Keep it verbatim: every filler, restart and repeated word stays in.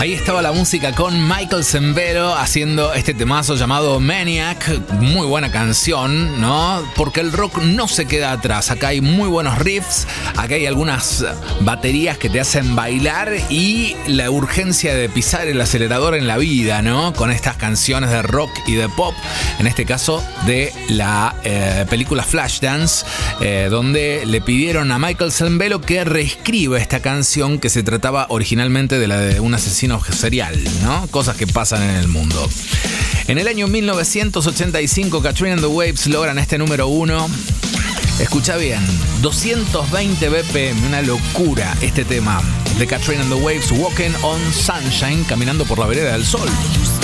Ahí estaba la música con Michael Sembello haciendo este temazo llamado Maniac. Muy buena canción, ¿no? Porque el rock no se queda atrás. Acá hay muy buenos riffs, acá hay algunas baterías que te hacen bailar y la urgencia de pisar el acelerador en la vida, ¿no? Con estas canciones de rock y de pop, en este caso de la eh, película Flashdance, eh, donde le pidieron a Michael Sembello que reescriba esta canción que se trataba originalmente de la de un asesino serial, ¿no? Cosas que pasan en el mundo. En el año mil novecientos ochenta y cinco, Katrina and the Waves logran este número uno. Escucha bien, doscientos veinte B P M, una locura este tema de Katrina and the Waves, Walking on Sunshine, caminando por la vereda del sol.